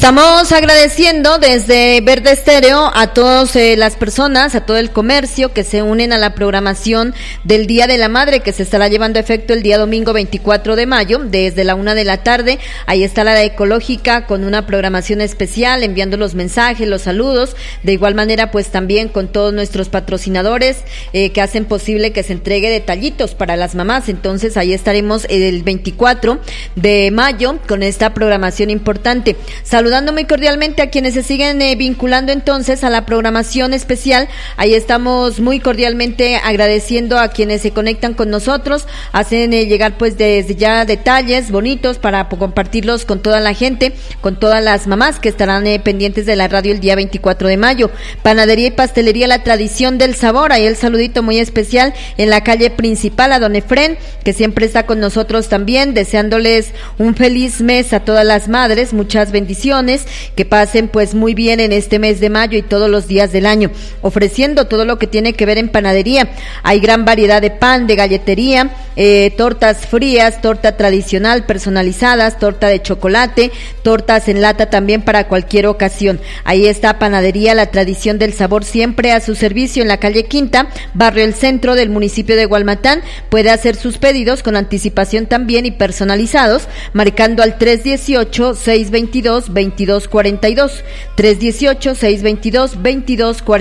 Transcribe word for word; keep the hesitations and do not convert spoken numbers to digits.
Estamos agradeciendo desde Verde Estéreo a todas eh, las personas, a todo el comercio que se unen a la programación del Día de la Madre, que se estará llevando a efecto el día domingo veinticuatro de mayo, desde la una de la tarde. Ahí está la Ecológica con una programación especial, enviando los mensajes, los saludos. De igual manera, pues también con todos nuestros patrocinadores eh, que hacen posible que se entregue detallitos para las mamás. Entonces ahí estaremos el veinticuatro de mayo con esta programación importante. Saludando muy cordialmente a quienes se siguen eh, vinculando entonces a la programación especial. Ahí estamos muy cordialmente agradeciendo a quienes se conectan con nosotros, hacen eh, llegar pues desde ya detalles bonitos para compartirlos con toda la gente, con todas las mamás que estarán eh, pendientes de la radio el día veinticuatro de mayo. Panadería y pastelería La Tradición del Sabor, ahí el saludito muy especial en la calle principal a don Efren, que siempre está con nosotros también, deseándoles un feliz mes a todas las madres, muchas bendiciones, que pasen pues muy bien en este mes de mayo y todos los días del año, ofreciendo todo lo que tiene que ver en panadería. Hay gran variedad de pan, de galletería, eh, tortas frías, torta tradicional personalizadas, torta de chocolate, tortas en lata también para cualquier ocasión. Ahí está Panadería La Tradición del Sabor, siempre a su servicio en la calle Quinta, barrio El Centro del municipio de Hualmatán. Puede hacer sus pedidos con anticipación también y personalizados, marcando al tres dieciocho, seiscientos veintidós, veintidós cuarenta y dos, tres dieciocho, seiscientos veintidós, veintidós cuarenta y dos.